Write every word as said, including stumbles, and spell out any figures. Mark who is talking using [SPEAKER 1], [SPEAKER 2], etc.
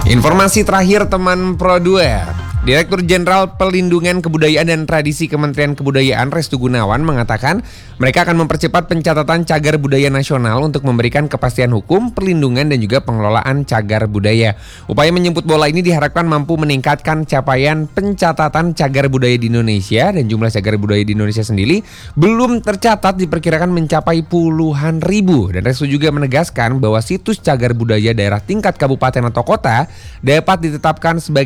[SPEAKER 1] Informasi terakhir teman Pro dua. Direktur Jenderal Pelindungan Kebudayaan dan Tradisi Kementerian Kebudayaan Restu Gunawan mengatakan mereka akan mempercepat pencatatan cagar budaya nasional untuk memberikan kepastian hukum, perlindungan dan juga pengelolaan cagar budaya. Upaya menjemput bola ini diharapkan mampu meningkatkan capaian pencatatan cagar budaya di Indonesia, dan jumlah cagar budaya di Indonesia sendiri belum tercatat diperkirakan mencapai puluhan ribu. Dan Restu juga menegaskan bahwa situs cagar budaya daerah tingkat kabupaten atau kota dapat ditetapkan sebagai